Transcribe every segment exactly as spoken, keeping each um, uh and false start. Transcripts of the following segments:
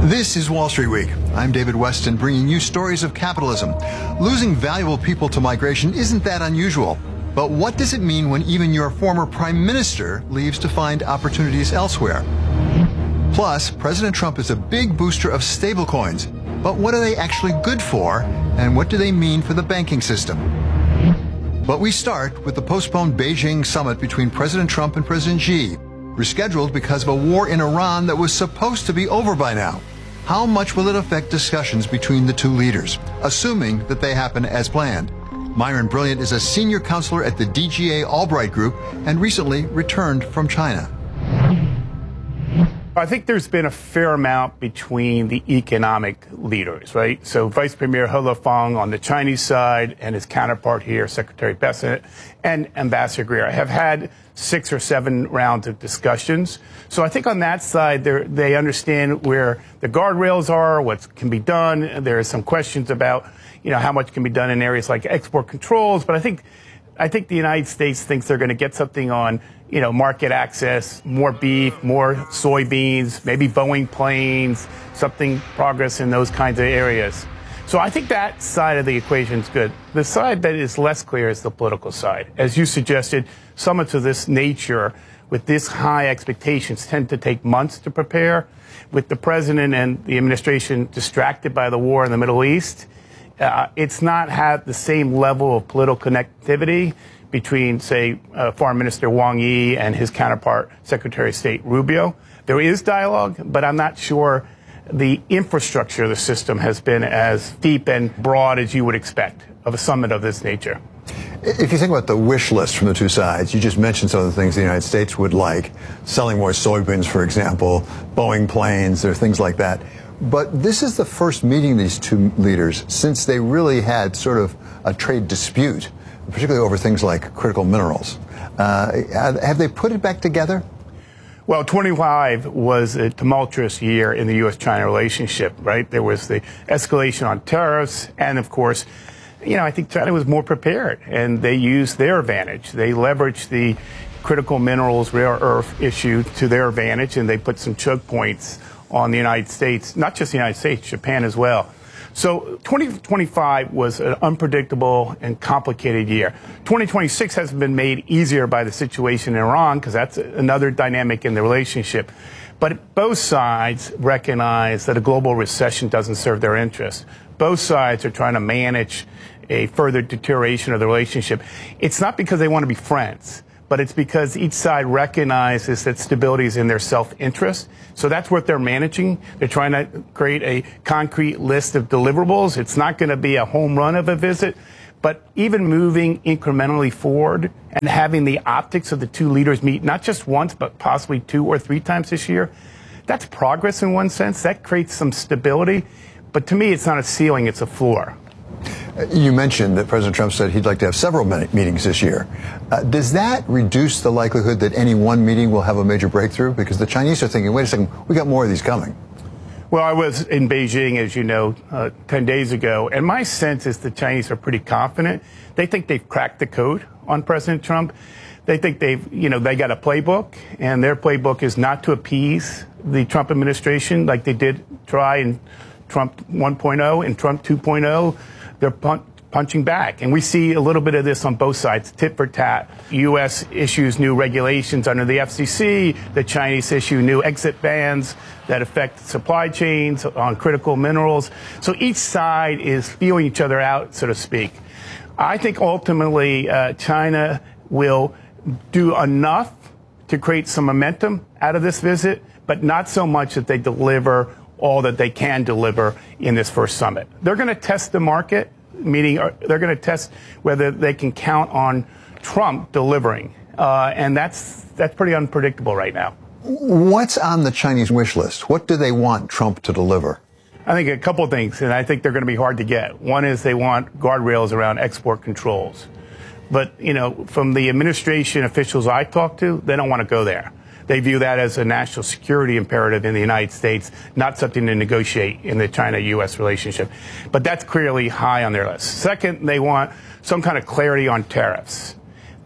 This is Wall Street Week. I'm David Weston, bringing you stories of capitalism. Losing valuable people to migration isn't that unusual. But what does it mean when even your former prime minister leaves to find opportunities elsewhere? Plus, President Trump is a big booster of stablecoins. But what are they actually good for, and what do they mean for the banking system? But we start with the postponed Beijing summit between President Trump and President Xi, rescheduled because of a war in Iran that was supposed to be over by now. How much will it affect discussions between the two leaders, assuming that they happen as planned? Myron Brilliant is a senior counselor at the D G A Albright Group and recently returned from China. I think there's been a fair amount between the economic leaders, right? So Vice Premier He Lifeng on the Chinese side and his counterpart here, Secretary Bessent, and Ambassador Greer have had six or seven rounds of discussions. So I think on that side, they understand where the guardrails are, what can be done. There are some questions about, you know, how much can be done in areas like export controls. But I think I think the United States thinks they're going to get something on, you know, market access, more beef, more soybeans, maybe Boeing planes, something progress in those kinds of areas. So I think that side of the equation is good. The side that is less clear is the political side. As you suggested, summits of this nature with this high expectations tend to take months to prepare. With the president and the administration distracted by the war in the Middle East, uh, it's not had the same level of political connectivity between, say, uh, Foreign Minister Wang Yi and his counterpart, Secretary of State Rubio. There is dialogue, but I'm not sure the infrastructure of the system has been as deep and broad as you would expect of a summit of this nature. If you think about the wish list from the two sides, you just mentioned some of the things the United States would like, selling more soybeans, for example, Boeing planes, or things like that. But this is the first meeting of these two leaders since they really had sort of a trade dispute, particularly over things like critical minerals. Uh, have they put it back together? Well, twenty-five was a tumultuous year in the U S China relationship, right? There was the escalation on tariffs, and of course, you know, I think China was more prepared, and they used their advantage. They leveraged the critical minerals, rare earth issue to their advantage, and they put some choke points on the United States, not just the United States, Japan as well. So twenty twenty-five was an unpredictable and complicated year. twenty twenty-six hasn't been made easier by the situation in Iran, because that's another dynamic in the relationship. But both sides recognize that a global recession doesn't serve their interests. Both sides are trying to manage a further deterioration of the relationship. It's not because they want to be friends, but it's because each side recognizes that stability is in their self-interest. So that's what they're managing. They're trying to create a concrete list of deliverables. It's not going to be a home run of a visit, but even moving incrementally forward and having the optics of the two leaders meet not just once, but possibly two or three times this year, that's progress in one sense. That creates some stability. But to me, it's not a ceiling, it's a floor. You mentioned that President Trump said he'd like to have several meetings this year. Uh, does that reduce the likelihood that any one meeting will have a major breakthrough? Because the Chinese are thinking, wait a second, we got more of these coming. Well, I was in Beijing, as you know, uh, ten days ago, and my sense is the Chinese are pretty confident. They think they've cracked the code on President Trump. They think they've, you know, they got a playbook, and their playbook is not to appease the Trump administration like they did try in Trump one point oh and Trump two point oh. They're pun- punching back. And we see a little bit of this on both sides, tit for tat. U S issues new regulations under the F C C. The Chinese issue new exit bans that affect supply chains on critical minerals. So each side is feeling each other out, so to speak. I think ultimately uh, China will do enough to create some momentum out of this visit, but not so much that they deliver all that they can deliver in this first summit. They're going to test the market, meaning they're going to test whether they can count on Trump delivering. Uh, and that's that's pretty unpredictable right now. What's on the Chinese wish list? What do they want Trump to deliver? I think a couple of things, and I think they're going to be hard to get. One is they want guardrails around export controls. But, you know, from the administration officials I talked to, they don't want to go there. They view that as a national security imperative in the United States, not something to negotiate in the China U S relationship. But that's clearly high on their list. Second, they want some kind of clarity on tariffs.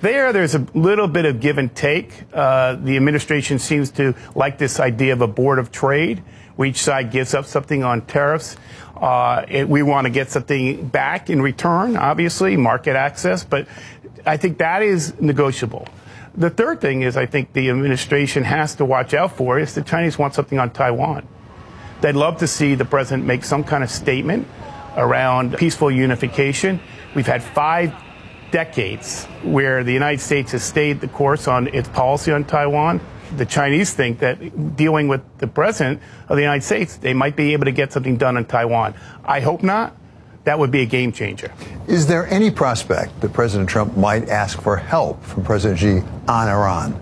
There, there's a little bit of give and take. Uh, the administration seems to like this idea of a board of trade, where each side gives up something on tariffs. Uh, it, we want to get something back in return, obviously, market access, but I think that is negotiable. The third thing is I think the administration has to watch out for is the Chinese want something on Taiwan. They'd love to see the president make some kind of statement around peaceful unification. We've had five decades where the United States has stayed the course on its policy on Taiwan. The Chinese think that dealing with the president of the United States, they might be able to get something done on Taiwan. I hope not. That would be a game changer. Is there any prospect that President Trump might ask for help from President Xi on Iran?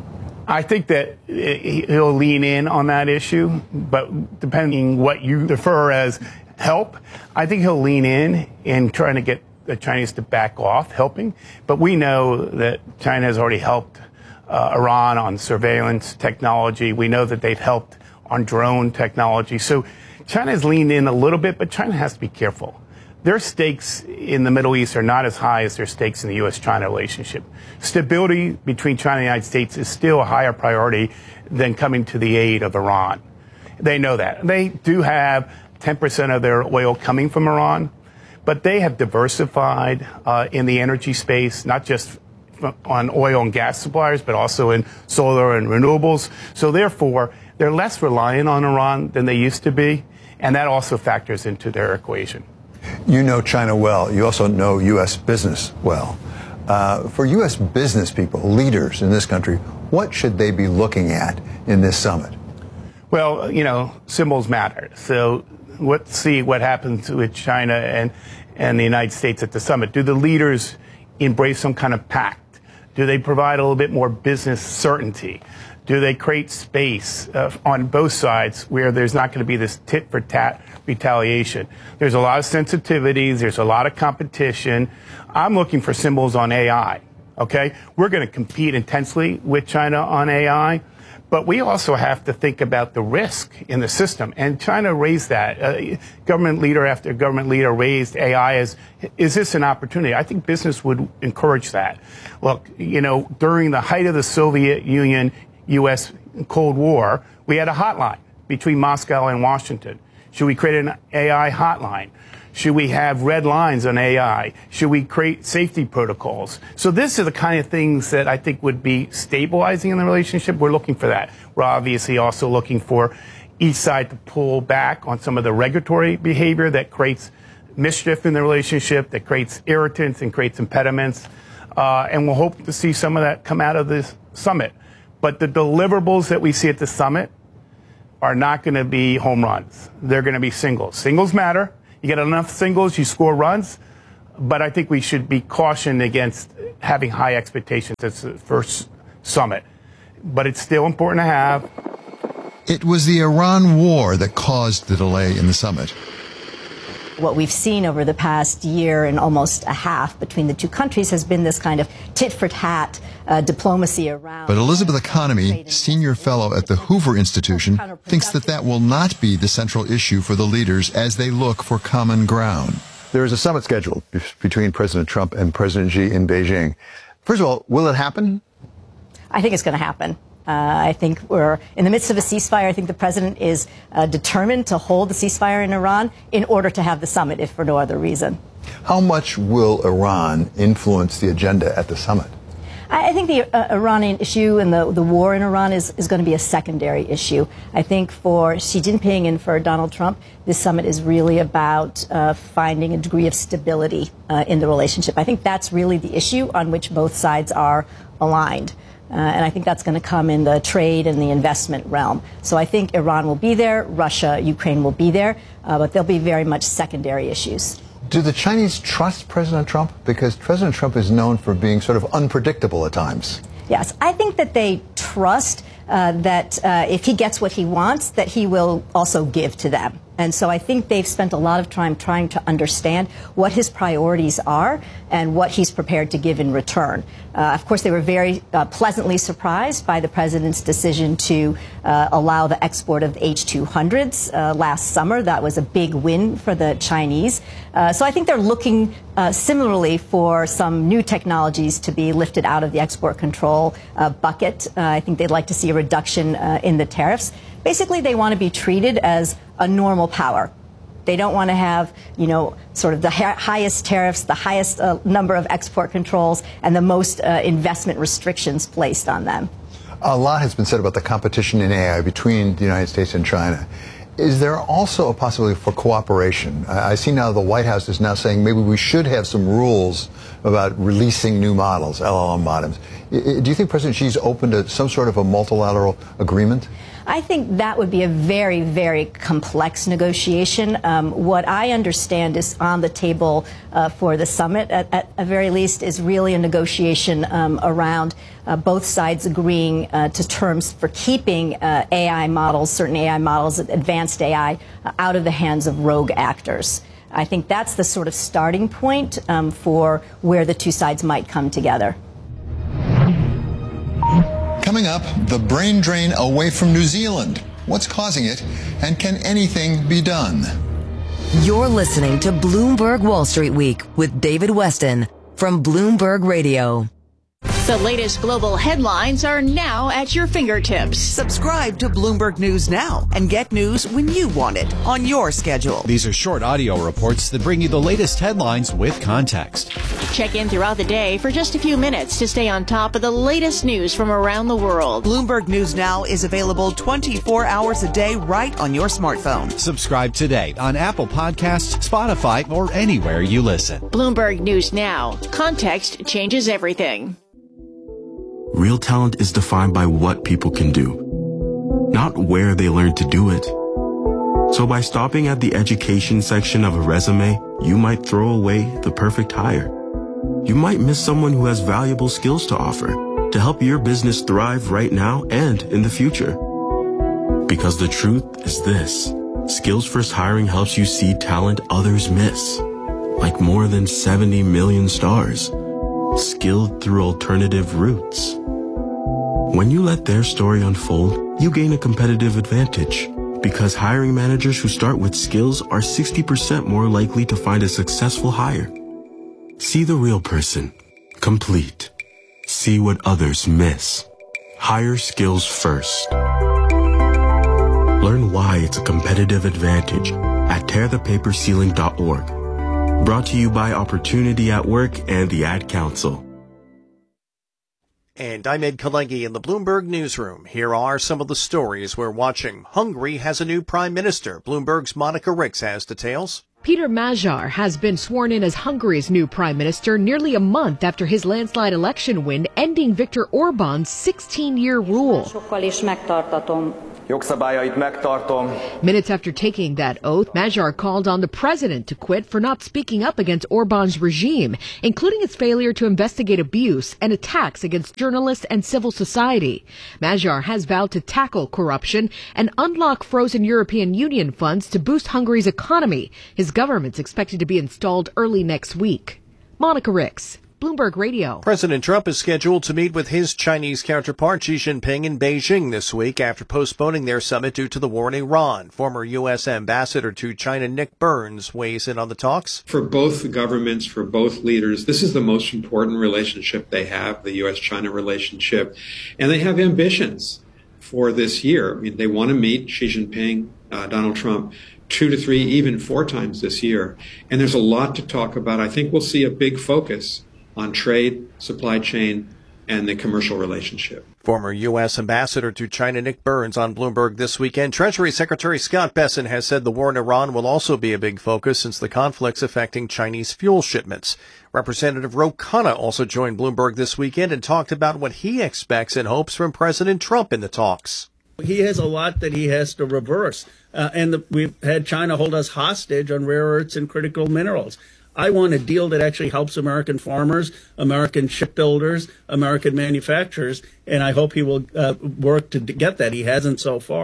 I think that he'll lean in on that issue, but depending what you defer as help, I think he'll lean in in trying to get the Chinese to back off helping. But we know that China has already helped uh, Iran on surveillance technology. We know that they've helped on drone technology. So China has leaned in a little bit, but China has to be careful. Their stakes in the Middle East are not as high as their stakes in the U S China relationship. Stability between China and the United States is still a higher priority than coming to the aid of Iran. They know that. They do have ten percent of their oil coming from Iran, but they have diversified uh, in the energy space, not just on oil and gas suppliers, but also in solar and renewables. So therefore, they're less reliant on Iran than they used to be, and that also factors into their equation. You know China well. You also know U S business well. Uh, for U S business people, leaders in this country, what should they be looking at in this summit? Well, you know, symbols matter. So let's see what happens with China and, and the United States at the summit. Do the leaders embrace some kind of pact? Do they provide a little bit more business certainty? Do they create space uh, on both sides where there's not going to be this tit for tat retaliation? There's a lot of sensitivities. There's a lot of competition. I'm looking for symbols on A I. Okay, we're going to compete intensely with China on A I, but we also have to think about the risk in the system. And China raised that. Uh, government leader after government leader raised A I as, is this an opportunity? I think business would encourage that. Look, you know, during the height of the Soviet Union U S Cold War, we had a hotline between Moscow and Washington. Should we create an A I hotline? Should we have red lines on A I? Should we create safety protocols? So this is the kind of things that I think would be stabilizing in the relationship. We're looking for that. We're obviously also looking for each side to pull back on some of the regulatory behavior that creates mischief in the relationship, that creates irritants and creates impediments. Uh, and we'll hope to see some of that come out of this summit. But the deliverables that we see at the summit are not going to be home runs. They're going to be singles. Singles matter. You get enough singles, you score runs. But I think we should be cautioned against having high expectations as the first summit. But it's still important to have. It was the Iran war that caused the delay in the summit. What we've seen over the past year and almost a half between the two countries has been this kind of tit-for-tat uh, diplomacy around. But Elizabeth Economy, senior fellow at the Hoover Institution, thinks that that will not be the central issue for the leaders as they look for common ground. There is a summit scheduled between President Trump and President Xi in Beijing. First of all, will it happen? I think it's going to happen. Uh, I think we're in the midst of a ceasefire. I think the president is uh, determined to hold the ceasefire in Iran in order to have the summit, if for no other reason. How much will Iran influence the agenda at the summit? I, I think the uh, Iranian issue and the, the war in Iran is, is going to be a secondary issue. I think for Xi Jinping and for Donald Trump, this summit is really about uh, finding a degree of stability uh, in the relationship. I think that's really the issue on which both sides are aligned. Uh, and I think that's going to come in the trade and the investment realm. So I think Iran will be there, Russia, Ukraine will be there, uh, but they'll be very much secondary issues. Do the Chinese trust President Trump? Because President Trump is known for being sort of unpredictable at times. Yes, I think that they trust uh, that uh, if he gets what he wants, that he will also give to them. And so I think they've spent a lot of time trying to understand what his priorities are and what he's prepared to give in return. Uh, of course, they were very uh, pleasantly surprised by the president's decision to uh, allow the export of H two hundreds uh, last summer. That was a big win for the Chinese. Uh, so I think they're looking uh, similarly for some new technologies to be lifted out of the export control uh, bucket. Uh, I think they'd like to see a reduction uh, in the tariffs. Basically, they want to be treated as a normal power. They don't want to have, you know, sort of the ha- highest tariffs, the highest uh, number of export controls, and the most uh, investment restrictions placed on them. A lot has been said about the competition in A I between the United States and China. Is there also a possibility for cooperation? I, I see now the White House is now saying maybe we should have some rules about releasing new models, L L M models. I, do you think President Xi's open to some sort of a multilateral agreement? I think that would be a very, very complex negotiation. Um, what I understand is on the table uh, for the summit, at, at the very least, is really a negotiation um, around uh, both sides agreeing uh, to terms for keeping uh, A I models, certain A I models, advanced A I, uh, out of the hands of rogue actors. I think that's the sort of starting point um, for where the two sides might come together. Coming up, the brain drain away from New Zealand. What's causing it, and can anything be done? You're listening to Bloomberg Wall Street Week with David Westin from Bloomberg Radio. The latest global headlines are now at your fingertips. Subscribe to Bloomberg News now and get news when you want it on your schedule. These are short audio reports that bring you the latest headlines with context. Check in throughout the day for just a few minutes to stay on top of the latest news from around the world. Bloomberg News Now is available twenty-four hours a day right on your smartphone. Subscribe today on Apple Podcasts, Spotify, or anywhere you listen. Bloomberg News Now. Context changes everything. Real talent is defined by what people can do, not where they learn to do it. So by stopping at the education section of a resume, you might throw away the perfect hire. You might miss someone who has valuable skills to offer to help your business thrive right now and in the future. Because the truth is this: Skills First Hiring helps you see talent others miss, like more than seventy million stars, skilled through alternative routes. When you let their story unfold, you gain a competitive advantage, because hiring managers who start with skills are sixty percent more likely to find a successful hire. See the real person, complete. See what others miss. Hire skills first. Learn why it's a competitive advantage at tear the paper ceiling dot org. Brought to you by Opportunity at Work and the Ad Council. And I'm Ed Kalengi in the Bloomberg Newsroom. Here are some of the stories we're watching. Hungary has a new prime minister. Bloomberg's Monica Ricks has details. Peter Magyar has been sworn in as Hungary's new prime minister nearly a month after his landslide election win, ending Viktor Orban's sixteen-year rule. Minutes after taking that oath, Magyar called on the president to quit for not speaking up against Orban's regime, including its failure to investigate abuse and attacks against journalists and civil society. Magyar has vowed to tackle corruption and unlock frozen European Union funds to boost Hungary's economy. His government's expected to be installed early next week. Monica Ricks, Bloomberg Radio. President Trump is scheduled to meet with his Chinese counterpart Xi Jinping in Beijing this week after postponing their summit due to the war in Iran. Former U S Ambassador to China Nick Burns weighs in on the talks. For both the governments, for both leaders, this is the most important relationship they have, the U S China relationship, and they have ambitions for this year. I mean, they want to meet Xi Jinping, uh, Donald Trump, two to three, even four times this year. And there's a lot to talk about. I think we'll see a big focus on trade, supply chain, and the commercial relationship. Former U S Ambassador to China Nick Burns on Bloomberg this weekend. Treasury Secretary Scott Bessent has said the war in Iran will also be a big focus since the conflict's affecting Chinese fuel shipments. Representative Ro Khanna also joined Bloomberg this weekend and talked about what he expects and hopes from President Trump in the talks. He has a lot that he has to reverse. Uh, and the, we've had China hold us hostage on rare earths and critical minerals. I want a deal that actually helps American farmers, American shipbuilders, American manufacturers, and I hope he will uh, work to get that. He hasn't so far.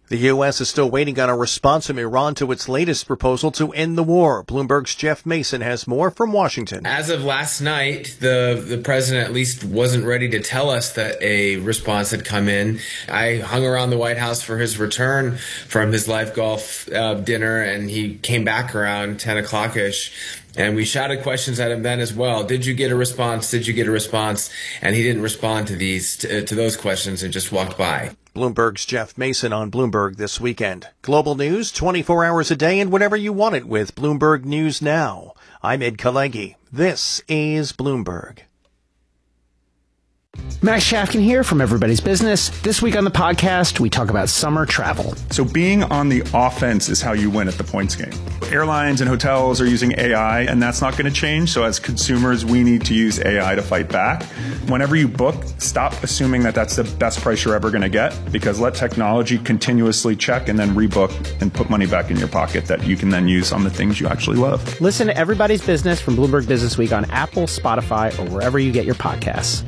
The U S is still waiting on a response from Iran to its latest proposal to end the war. Bloomberg's Jeff Mason has more from Washington. As of last night, the, the president at least wasn't ready to tell us that a response had come in. I hung around the White House for his return from his live golf uh, dinner, and he came back around ten o'clock-ish. And we shouted questions at him then as well. Did you get a response? Did you get a response? And he didn't respond to these, to, to those questions and just walked by. Bloomberg's Jeff Mason on Bloomberg this weekend. Global news twenty-four hours a day and whenever you want it with Bloomberg News Now. I'm Ed Kalegi. This is Bloomberg. Max Shafkin here from Everybody's Business. This week on the podcast, we talk about summer travel. So being on the offense is how you win at the points game. Airlines and hotels are using A I, and that's not going to change. So as consumers, we need to use A I to fight back. Whenever you book, stop assuming that that's the best price you're ever going to get, because let technology continuously check and then rebook and put money back in your pocket that you can then use on the things you actually love. Listen to Everybody's Business from Bloomberg Business Week on Apple, Spotify, or wherever you get your podcasts.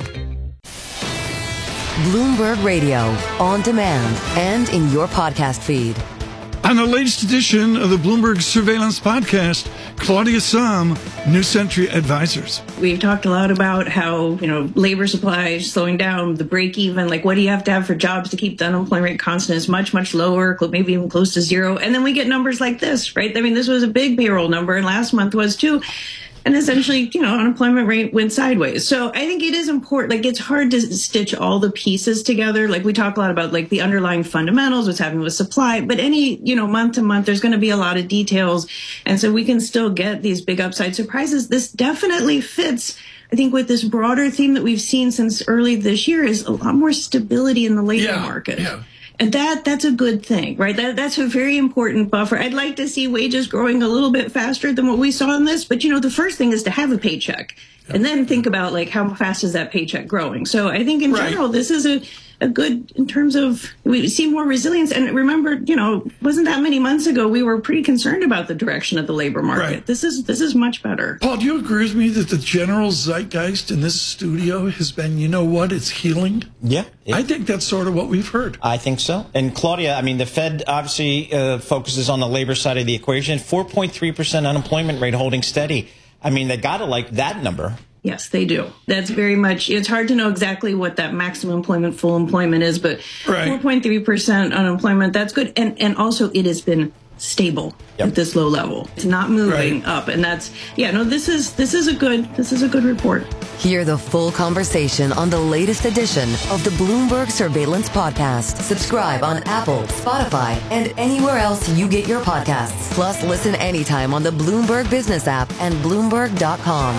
Bloomberg Radio, on demand and in your podcast feed. On the latest edition of the Bloomberg Surveillance Podcast, Claudia Sahm, New Century Advisors. We've talked a lot about how, you know, labor supply is slowing down, the break even, like what do you have to have for jobs to keep the unemployment rate constant is much, much lower, maybe even close to zero. And then we get numbers like this, right? I mean, this was a big payroll number, and last month was too. And essentially, you know, unemployment rate went sideways. So I think it is important. Like, it's hard to stitch all the pieces together. Like, we talk a lot about, like, the underlying fundamentals, what's happening with supply. But any, you know, month to month, there's going to be a lot of details. And so we can still get these big upside surprises. This definitely fits, I think, with this broader theme that we've seen since early this year is a lot more stability in the labor yeah, market. Yeah. And that that's a good thing, right? That that's a very important buffer. I'd like to see wages growing a little bit faster than what we saw in this. But, you know, the first thing is to have a paycheck and then think about, like, how fast is that paycheck growing? So I think in right. general, this is a, a good in terms of we see more resilience. And remember, you know, wasn't that many months ago we were pretty concerned about the direction of the labor market. Right. This is this is much better. Paul, do you agree with me that the general zeitgeist in this studio has been, you know what, it's healing? Yeah. It, I think that's sort of what we've heard. I think so. And Claudia, I mean, the Fed obviously uh, focuses on the labor side of the equation. four point three percent unemployment rate holding steady. I mean, they got to like that number. Yes, they do. That's very much, it's hard to know exactly what that maximum employment, full employment is, but right. four point three percent unemployment, that's good. And and also it has been stable yep. at this low level. It's not moving right. up. And that's, yeah, no, this is this is a good, this is a good report. Hear the full conversation on the latest edition of the Bloomberg Surveillance Podcast. Subscribe on Apple, Spotify, and anywhere else you get your podcasts. Plus, listen anytime on the Bloomberg Business app and Bloomberg dot com.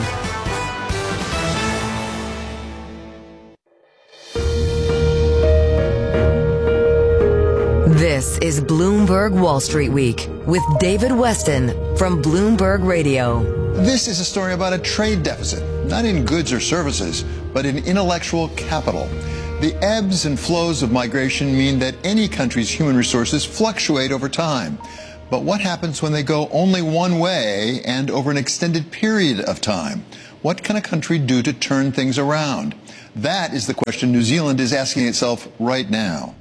This is Bloomberg Wall Street Week with David Westin from Bloomberg Radio. This is a story about a trade deficit, not in goods or services, but in intellectual capital. The ebbs and flows of migration mean that any country's human resources fluctuate over time. But what happens when they go only one way and over an extended period of time? What can a country do to turn things around? That is the question New Zealand is asking itself right now.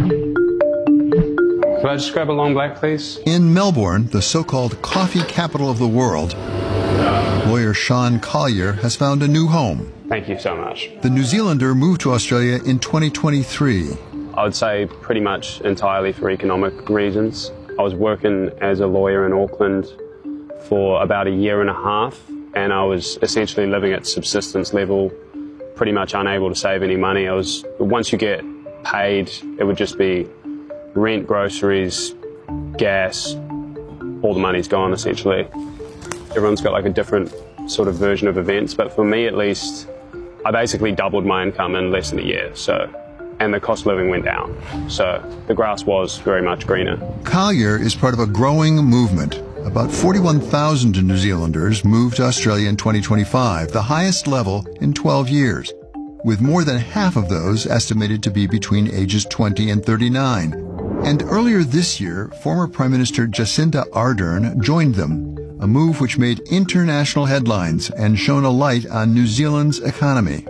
Could I just grab a long black, please? In Melbourne, the so-called coffee capital of the world, lawyer Sean Collier has found a new home. Thank you so much. The New Zealander moved to Australia in twenty twenty-three. I would say pretty much entirely for economic reasons. I was working as a lawyer in Auckland for about a year and a half, and I was essentially living at subsistence level, pretty much unable to save any money. I was, once you get paid, it would just be rent, groceries, gas, all the money's gone essentially. Everyone's got like a different sort of version of events, but for me at least, I basically doubled my income in less than a year, so, and the cost of living went down. So the grass was very much greener. Collier is part of a growing movement. About forty-one thousand New Zealanders moved to Australia in twenty twenty-five, the highest level in twelve years, with more than half of those estimated to be between ages twenty and thirty-nine. And earlier this year, former Prime Minister Jacinda Ardern joined them, a move which made international headlines and shone a light on New Zealand's economy.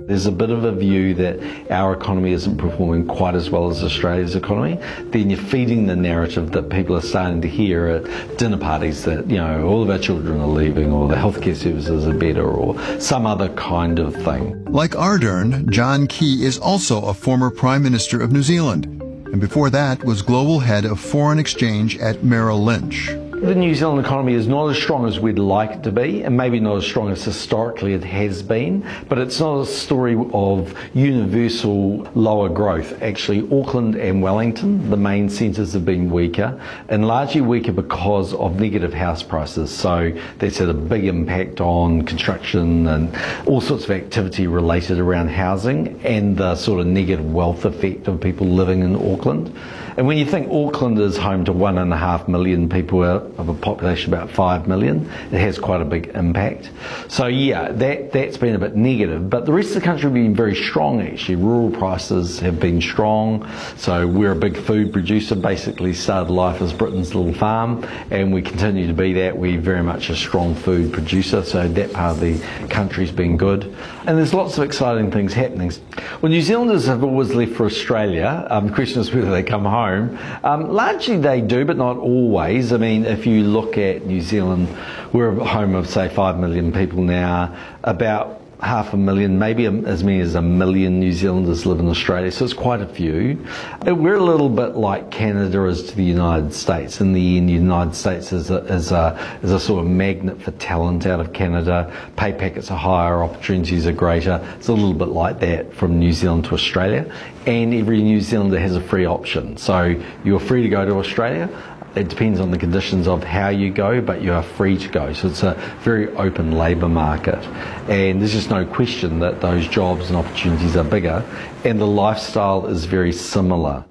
there's a bit of a view that our economy isn't performing quite as well as Australia's economy. Then you're feeding the narrative that people are starting to hear at dinner parties that, you know, all of our children are leaving, or the healthcare services are better, or some other kind of thing. Like Ardern, John Key is also a former Prime Minister of New Zealand, and before that was global head of foreign exchange at Merrill Lynch. The New Zealand economy is not as strong as we'd like it to be, and maybe not as strong as historically it has been, but it's not a story of universal lower growth. Actually, Auckland and Wellington, the main centres, have been weaker, and largely weaker because of negative house prices. So that's had a big impact on construction and all sorts of activity related around housing, and the sort of negative wealth effect of people living in Auckland. And when you think Auckland is home to one and a half million people of a population of about five million, it has quite a big impact. So yeah, that, that's been a bit negative, but the rest of the country has been very strong actually. Rural prices have been strong, so we're a big food producer, basically started life as Britain's little farm, and we continue to be that. We're very much a strong food producer, so that part of the country's been good. And there's lots of exciting things happening. Well, New Zealanders have always left for Australia. Um, the question is whether they come home. Um, largely they do, but not always. I mean, if you look at New Zealand, we're a home of, say, five million people now. About half a million, maybe as many as a million New Zealanders live in Australia, so it's quite a few. We're a little bit like Canada is to the United States. In the end, the United States is a, is a, is a sort of magnet for talent out of Canada. Pay packets are higher, opportunities are greater. It's a little bit like that from New Zealand to Australia. And every New Zealander has a free option. So you're free to go to Australia. It depends on the conditions of how you go, but you are free to go. So it's a very open labour market. And there's just no question that those jobs and opportunities are bigger, and the lifestyle is very similar.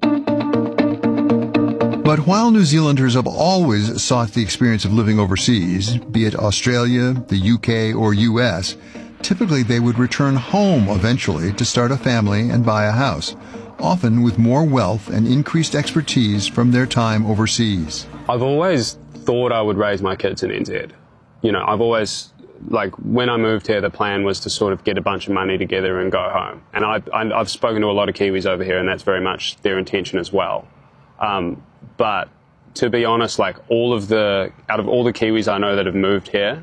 But while New Zealanders have always sought the experience of living overseas, be it Australia, the U K, or U S, typically they would return home eventually to start a family and buy a house, often with more wealth and increased expertise from their time overseas. I've always thought I would raise my kids in N Z. You know, I've always, like, when I moved here, the plan was to sort of get a bunch of money together and go home. And I, I, I've spoken to a lot of Kiwis over here, and that's very much their intention as well. Um, but to be honest, like, all of the, out of all the Kiwis I know that have moved here,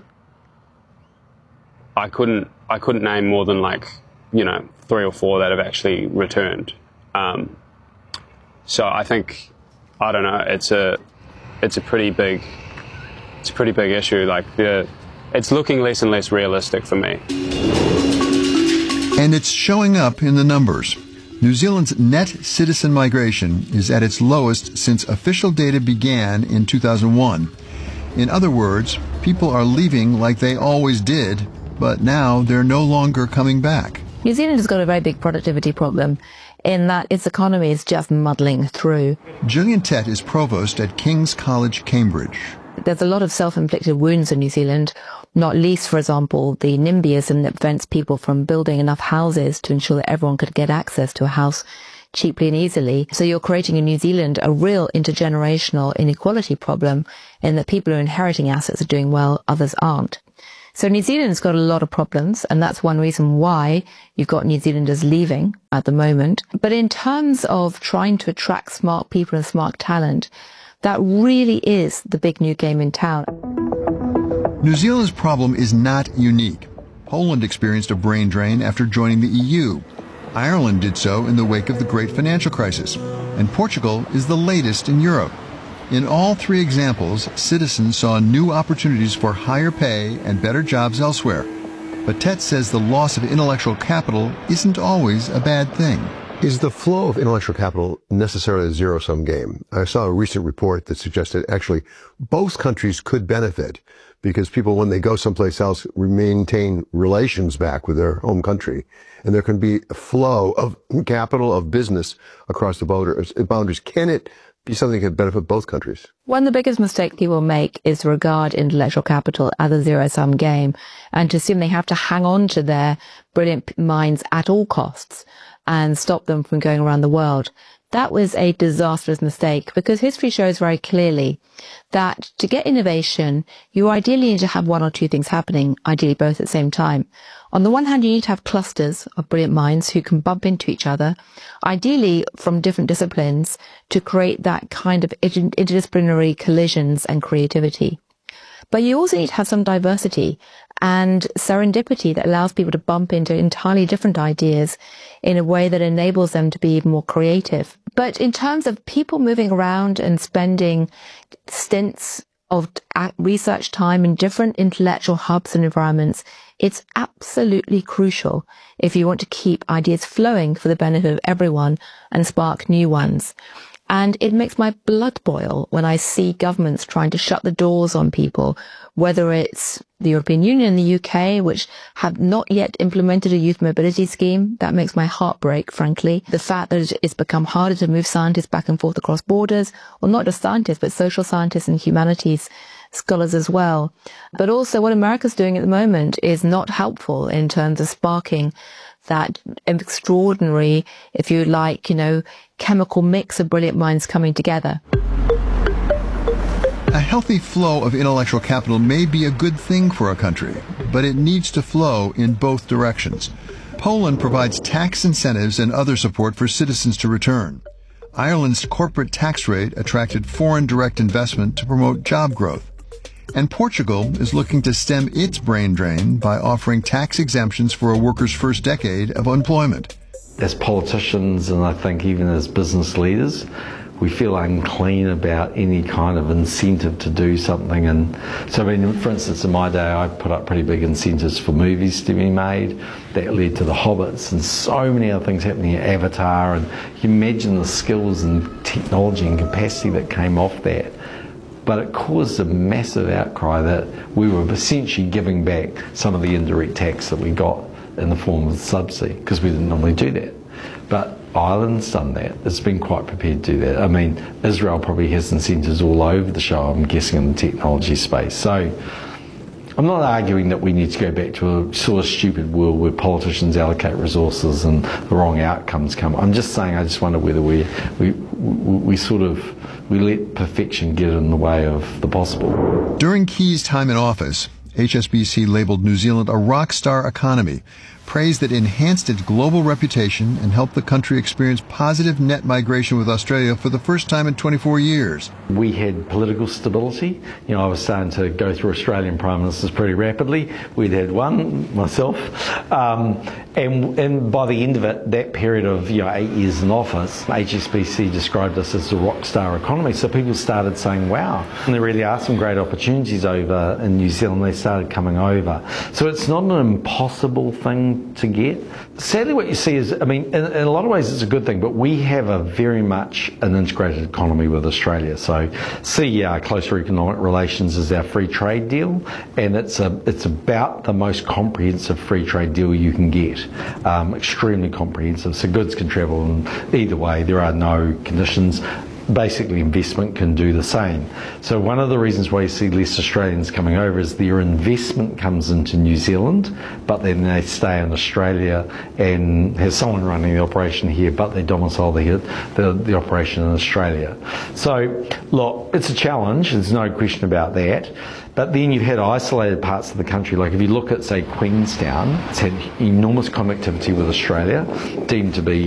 I couldn't, I couldn't name more than, like, you know, three or four that have actually returned. Um, so I think, I don't know, it's a, it's a pretty big, it's a pretty big issue. Like the, it's looking less and less realistic for me. And it's showing up in the numbers. New Zealand's net citizen migration is at its lowest since official data began in two thousand one. In other words, people are leaving like they always did, but now they're no longer coming back. New Zealand has got a very big productivity problem in that its economy is just muddling through. Gillian Tett is provost at King's College, Cambridge. There's a lot of self-inflicted wounds in New Zealand, not least, for example, the NIMBYism that prevents people from building enough houses to ensure that everyone could get access to a house cheaply and easily. So you're creating in New Zealand a real intergenerational inequality problem in that people who are inheriting assets are doing well, others aren't. So New Zealand's got a lot of problems, and that's one reason why you've got New Zealanders leaving at the moment. But in terms of trying to attract smart people and smart talent, that really is the big new game in town. New Zealand's problem is not unique. Poland experienced a brain drain after joining the E U. Ireland did so in the wake of the great financial crisis. And Portugal is the latest in Europe. In all three examples, citizens saw new opportunities for higher pay and better jobs elsewhere. But Tett says the loss of intellectual capital isn't always a bad thing. Is the flow of intellectual capital necessarily a zero-sum game? I saw a recent report that suggested actually both countries could benefit because people, when they go someplace else, maintain relations back with their home country. And there can be a flow of capital, of business across the boundaries. Can it be something that could benefit both countries? One of the biggest mistakes people make is to regard intellectual capital as a zero-sum game and to assume they have to hang on to their brilliant minds at all costs and stop them from going around the world. That was a disastrous mistake because history shows very clearly that to get innovation, you ideally need to have one or two things happening, ideally both at the same time. On the one hand, you need to have clusters of brilliant minds who can bump into each other, ideally from different disciplines, to create that kind of interdisciplinary collisions and creativity. But you also need to have some diversity and serendipity that allows people to bump into entirely different ideas in a way that enables them to be even more creative. But in terms of people moving around and spending stints of research time in different intellectual hubs and environments, it's absolutely crucial if you want to keep ideas flowing for the benefit of everyone and spark new ones. And it makes my blood boil when I see governments trying to shut the doors on people, whether it's the European Union and the U K, which have not yet implemented a youth mobility scheme. That makes my heart break, frankly. The fact that it's become harder to move scientists back and forth across borders, or not just scientists, but social scientists and humanities scholars as well. But also what America's doing at the moment is not helpful in terms of sparking that extraordinary, if you like, you know, chemical mix of brilliant minds coming together. A healthy flow of intellectual capital may be a good thing for a country, but it needs to flow in both directions. Poland provides tax incentives and other support for citizens to return. Ireland's corporate tax rate attracted foreign direct investment to promote job growth. And Portugal is looking to stem its brain drain by offering tax exemptions for a worker's first decade of employment. As politicians, and I think even as business leaders, we feel unclean about any kind of incentive to do something. And so, I mean, for instance, in my day, I put up pretty big incentives for movies to be made. That led to The Hobbits and so many other things happening at Avatar. And you imagine the skills and technology and capacity that came off that. But it caused a massive outcry that we were essentially giving back some of the indirect tax that we got in the form of subsidy, because we didn't normally do that. But Ireland's done that. It's been quite prepared to do that. I mean, Israel probably has incentives all over the show, I'm guessing, in the technology space. So I'm not arguing that we need to go back to a sort of stupid world where politicians allocate resources and the wrong outcomes come. I'm just saying I just wonder whether we, we, we, we sort of we let perfection get in the way of the possible. During Key's time in office, H S B C labeled New Zealand a rock star economy, praised that enhanced its global reputation and helped the country experience positive net migration with Australia for the first time in twenty-four years. We had political stability. You know, I was starting to go through Australian Prime Ministers pretty rapidly. We'd had one, myself. Um, and, and by the end of it, that period of, you know, eight years in office, H S B C described us as a rock star economy. So people started saying, wow, and there really are some great opportunities over in New Zealand. They started coming over. So it's not an impossible thing to get. Sadly, what you see is, I mean, in, in a lot of ways it's a good thing, but we have a very much an integrated economy with Australia. So C E R, Closer Economic Relations, is our free trade deal, and it's a it's about the most comprehensive free trade deal you can get. Um, extremely comprehensive, so goods can travel in either way. There are no conditions. Basically, investment can do the same. So one of the reasons why you see less Australians coming over is their investment comes into New Zealand, but then they stay in Australia and have someone running the operation here, but they domicile the, the, the operation in Australia. So, look, it's a challenge, there's no question about that. But then you've had isolated parts of the country, like if you look at, say, Queenstown, it's had enormous connectivity with Australia, deemed to be